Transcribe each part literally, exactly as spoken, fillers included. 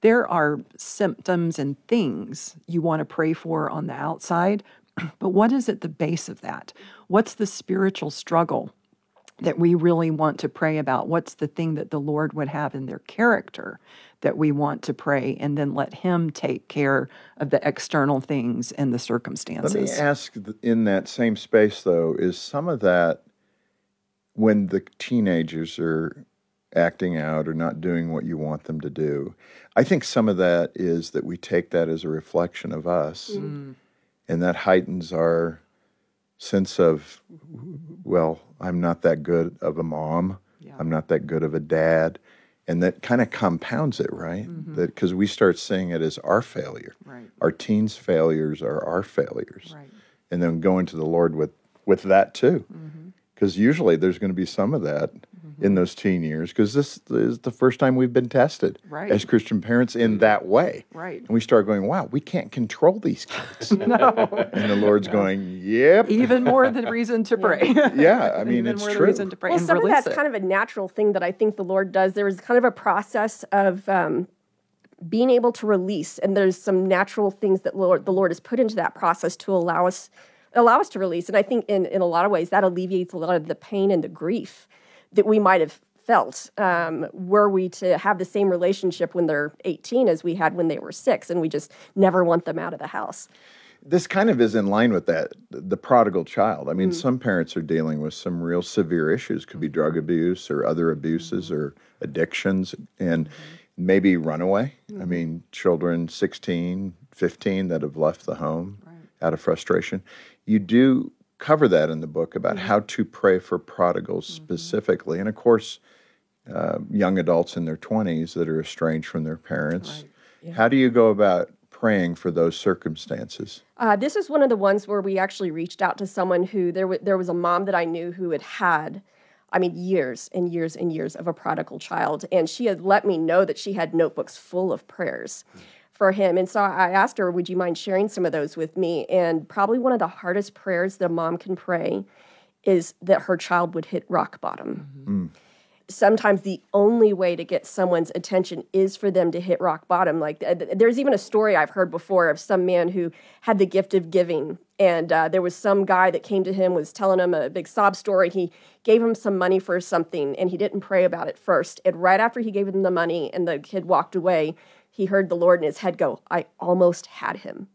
there are symptoms and things you want to pray for on the outside, but what is at the base of that? What's the spiritual struggle that we really want to pray about? What's the thing that the Lord would have in their character that we want to pray, and then let him take care of the external things and the circumstances? Let me ask, in that same space, though, is some of that, when the teenagers are acting out or not doing what you want them to do, I think some of that is that we take that as a reflection of us, mm. and that heightens our sense of, well, I'm not that good of a mom, yeah. I'm not that good of a dad, and that kind of compounds it, right? Mm-hmm. That because we start seeing it as our failure. Right. Our teens' failures are our failures. Right. And then going to the Lord with, with that too. Because mm-hmm. usually there's going to be some of that mm-hmm. in those teen years, because this is the first time we've been tested right. as Christian parents in that way. Right. And we start going, wow, we can't control these kids. No. And the Lord's no. going, yep. Even more than reason to pray. Yeah, I mean, Even it's more true. Reason to pray well, and some of that's it. kind of a natural thing that I think the Lord does. There is kind of a process of um, being able to release, and there's some natural things that Lord, the Lord has put into that process to allow us allow us to release. And I think in, in a lot of ways that alleviates a lot of the pain and the grief that we might have felt um, were we to have the same relationship when they're eighteen as we had when they were six, and we just never want them out of the house. This kind of is in line with that, the prodigal child. I mean, mm. some parents are dealing with some real severe issues. Could be drug abuse or other abuses mm. or addictions, and mm. maybe runaway. Mm. I mean, children sixteen, fifteen that have left the home right. out of frustration. You do cover that in the book about mm-hmm. how to pray for prodigals mm-hmm. specifically. And of course, uh, young adults in their twenties that are estranged from their parents. Right. Yeah. How do you go about praying for those circumstances? Uh, this is one of the ones where we actually reached out to someone who, there, w- there was a mom that I knew who had had, I mean, years and years and years of a prodigal child. And she had let me know that she had notebooks full of prayers mm-hmm. for him. And so I asked her, would you mind sharing some of those with me? And probably one of the hardest prayers that a mom can pray is that her child would hit rock bottom. Mm-hmm. Mm. Sometimes the only way to get someone's attention is for them to hit rock bottom. Like there's even a story I've heard before of some man who had the gift of giving. And uh, there was some guy that came to him, was telling him a big sob story. He gave him some money for something, and he didn't pray about it first. And right after he gave him the money and the kid walked away, he heard the Lord in his head go, I almost had him.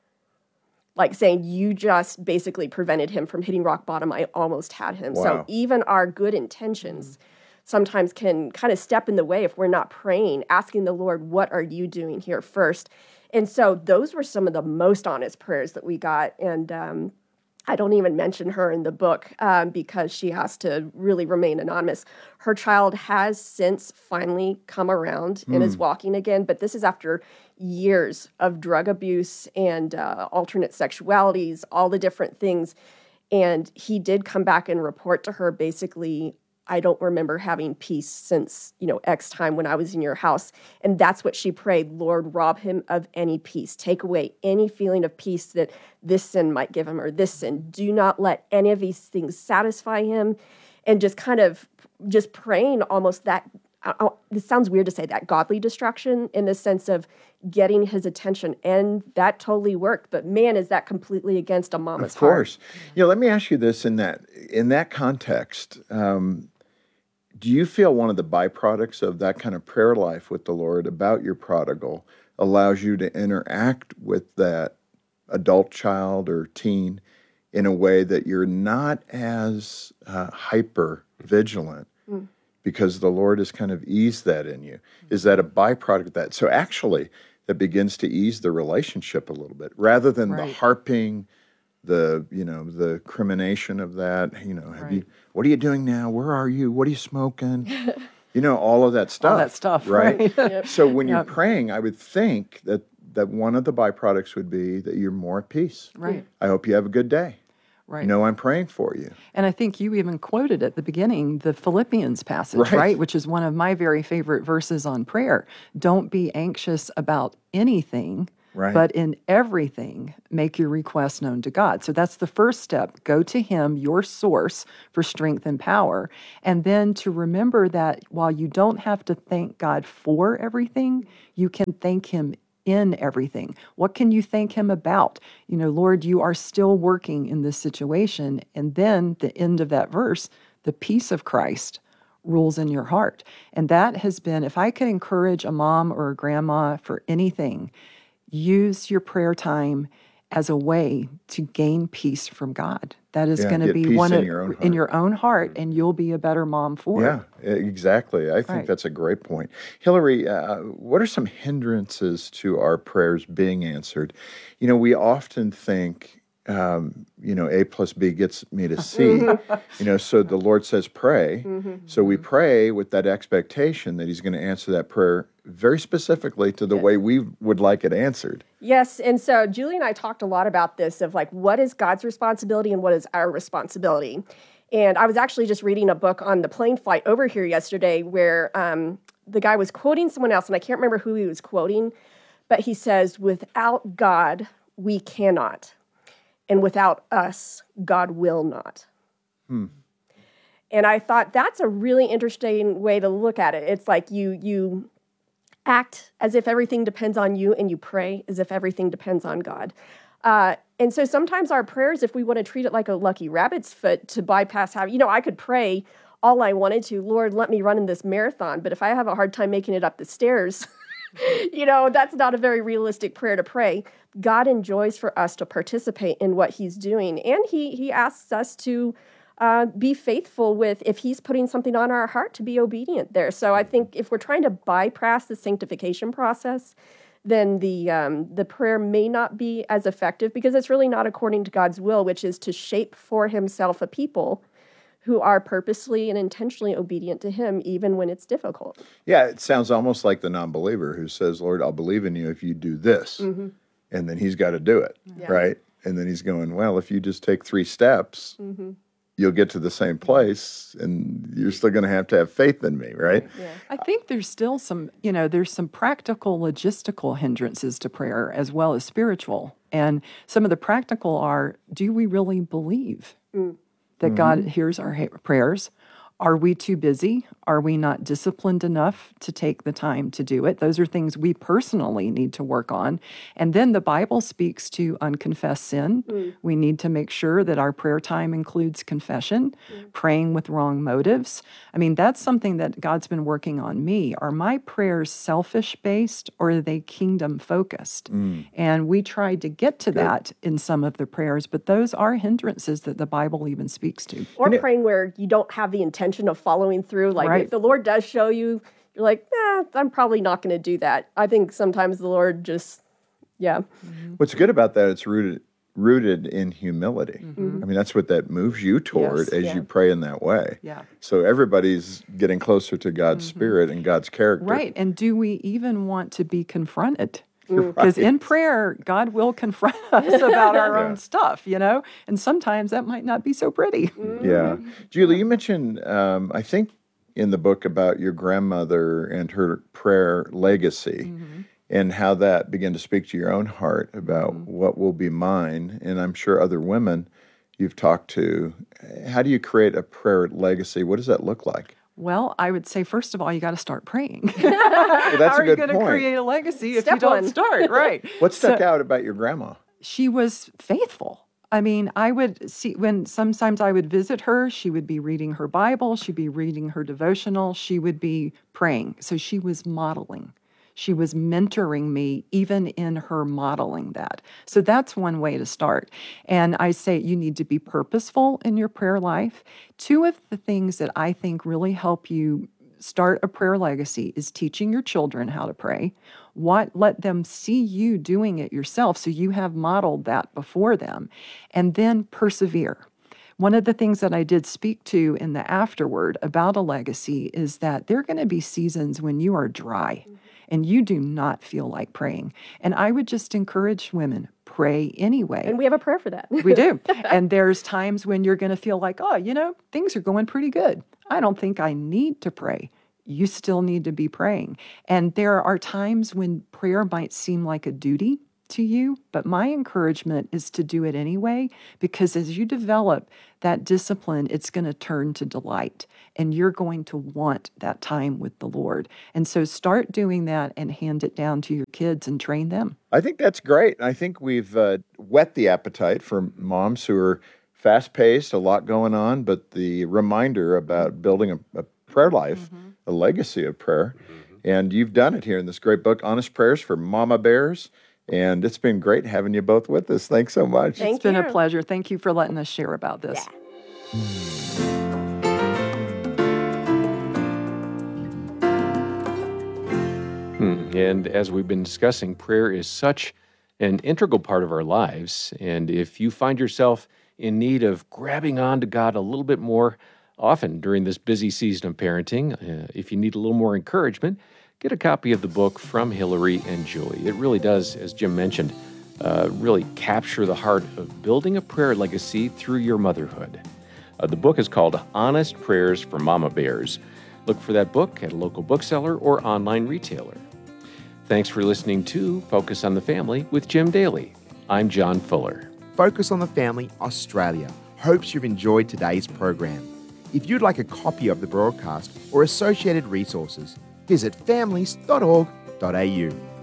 Like saying, you just basically prevented him from hitting rock bottom. I almost had him. Wow. So even our good intentions sometimes can kind of step in the way if we're not praying, asking the Lord, what are you doing here first? And so those were some of the most honest prayers that we got. And um, I don't even mention her in the book um, because she has to really remain anonymous. Her child has since finally come around mm. and is walking again, but this is after years of drug abuse and uh, alternate sexualities, all the different things. And he did come back and report to her basically, I don't remember having peace since, you know, X time when I was in your house. And that's what she prayed, Lord, rob him of any peace. Take away any feeling of peace that this sin might give him or this sin. Do not let any of these things satisfy him. And just kind of just praying almost that, uh, this sounds weird to say that, godly distraction in the sense of getting his attention. And that totally worked. But man, is that completely against a mama's heart. Of course. Heart. You know, let me ask you this in that, in that context, um, do you feel one of the byproducts of that kind of prayer life with the Lord about your prodigal allows you to interact with that adult child or teen in a way that you're not as uh, hyper vigilant mm. because the Lord has kind of eased that in you? Is that a byproduct of that? So actually, that begins to ease the relationship a little bit rather than right. the harping, the, you know, the crimination of that, you know, have right. you, what are you doing now? Where are you? What are you smoking? You know, all of that stuff. All that stuff, right? right. Yep. So when you're yep. praying, I would think that, that one of the byproducts would be that you're more at peace. Right. I hope you have a good day. Right. You know, I'm praying for you. And I think you even quoted at the beginning the Philippians passage, right. right? Which is one of my very favorite verses on prayer. Don't be anxious about anything, Right. But in everything, make your requests known to God. So that's the first step. Go to him, your source for strength and power. And then to remember that while you don't have to thank God for everything, you can thank him in everything. What can you thank him about? You know, Lord, you are still working in this situation. And then the end of that verse, the peace of Christ rules in your heart. And that has been, if I could encourage a mom or a grandma for anything, use your prayer time as a way to gain peace from God. That is Yeah, going to get be peace one in of, your own in heart. your own heart, and you'll be a better mom for Yeah, it. exactly. I think Right. that's a great point. Hillary, uh, what are some hindrances to our prayers being answered? You know, we often think, um, you know, A plus B gets me to C. You know, so the Lord says pray. So we pray with that expectation that he's going to answer that prayer very specifically to the way we would like it answered. Yes, and so Julie and I talked a lot about this of like what is God's responsibility and what is our responsibility. And I was actually just reading a book on the plane flight over here yesterday where um, the guy was quoting someone else, and I can't remember who he was quoting, but he says, "Without God, we cannot, and without us, God will not." Hmm. And I thought that's a really interesting way to look at it. It's like you you act as if everything depends on you, and you pray as if everything depends on God. Uh, and so sometimes our prayers, if we want to treat it like a lucky rabbit's foot to bypass how, you know, I could pray all I wanted to, Lord, let me run in this marathon. But if I have a hard time making it up the stairs, you know, that's not a very realistic prayer to pray. God enjoys for us to participate in what he's doing. And he he asks us to uh, be faithful with, if he's putting something on our heart, to be obedient there. So I think if we're trying to bypass the sanctification process, then the um, the prayer may not be as effective, because it's really not according to God's will, which is to shape for himself a people who are purposely and intentionally obedient to him, even when it's difficult. Yeah, it sounds almost like the non-believer who says, Lord, I'll believe in you if you do this. Mm-hmm. And then he's got to do it, yeah. right? And then he's going, well, if you just take three steps, mm-hmm. you'll get to the same place, and you're still going to have to have faith in me, right? Yeah. I think there's still some, you know, there's some practical, logistical hindrances to prayer as well as spiritual. And some of the practical are, do we really believe mm. that mm-hmm. God hears our ha- prayers? Are we too busy? Are we not disciplined enough to take the time to do it? Those are things we personally need to work on. And then the Bible speaks to unconfessed sin. Mm. We need to make sure that our prayer time includes confession, mm. praying with wrong motives. I mean, that's something that God's been working on me. Are my prayers selfish-based, or are they kingdom-focused? Mm. And we tried to get to Good. that in some of the prayers, but those are hindrances that the Bible even speaks to. Or you praying know, where you don't have the intention of following through. Like right. if the Lord does show you, you're like, eh, I'm probably not going to do that. I think sometimes the Lord just, yeah. Mm-hmm. What's good about that, it's rooted rooted in humility. Mm-hmm. I mean, that's what that moves you toward yes, as yeah. you pray in that way. Yeah. So everybody's getting closer to God's mm-hmm. spirit and God's character. Right. And do we even want to be confronted? Because right. in prayer, God will confront us about our yeah. own stuff, you know? And sometimes that might not be so pretty. Mm-hmm. Yeah. Julie, you mentioned, um, I think, in the book about your grandmother and her prayer legacy mm-hmm. and how that began to speak to your own heart about mm-hmm. what will be mine. And I'm sure other women you've talked to. How do you create a prayer legacy? What does that look like? Well, I would say, first of all, you got to start praying. Well, that's How a good are you going to create a legacy Step if you don't one. start? Right. What stuck so, out about your grandma? She was faithful. I mean, I would see when sometimes I would visit her, she would be reading her Bible, she'd be reading her devotional, she would be praying. So she was modeling. She was mentoring me even in her modeling that. So that's one way to start. And I say you need to be purposeful in your prayer life. Two of the things that I think really help you start a prayer legacy is teaching your children how to pray. What, let them see you doing it yourself so you have modeled that before them. And then persevere. One of the things that I did speak to in the afterword about a legacy is that there are going to be seasons when you are dry. Mm-hmm. And you do not feel like praying. And I would just encourage women, pray anyway. And we have a prayer for that. We do. And there's times when you're going to feel like, oh, you know, things are going pretty good. I don't think I need to pray. You still need to be praying. And there are times when prayer might seem like a duty to you, but my encouragement is to do it anyway, because as you develop that discipline, it's going to turn to delight, and you're going to want that time with the Lord. And so start doing that and hand it down to your kids and train them. I think that's great. I think we've uh, whet the appetite for moms who are fast-paced, a lot going on, but the reminder about building a, a prayer life, mm-hmm. a legacy of prayer. Mm-hmm. And you've done it here in this great book, Honest Prayers for Mama Bears. And it's been great having you both with us. Thanks so much. Thank it's been you. a pleasure. Thank you for letting us share about this. Yeah. Hmm. And as we've been discussing, prayer is such an integral part of our lives. And if you find yourself in need of grabbing on to God a little bit more often during this busy season of parenting, uh, if you need a little more encouragement, get a copy of the book From Hillary and Joy. It really does, as Jim mentioned, uh, really capture the heart of building a prayer legacy through your motherhood. Uh, the book is called Honest Prayers for Mama Bears. Look for that book at a local bookseller or online retailer. Thanks for listening to Focus on the Family with Jim Daly. I'm John Fuller. Focus on the Family Australia hopes you've enjoyed today's program. If you'd like a copy of the broadcast or associated resources, visit families dot org dot a u.